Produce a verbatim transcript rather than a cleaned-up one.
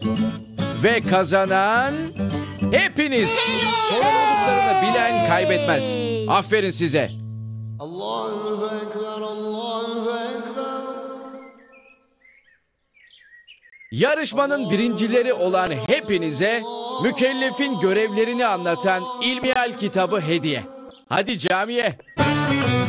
Ve kazanan hepiniz. Sorumluluklarını bilen kaybetmez. Aferin size. Allahu Ekber, Allahu Ekber. Yarışmanın birincileri olan hepinize mükellefin görevlerini anlatan İlmihal kitabı hediye. Hadi camiye.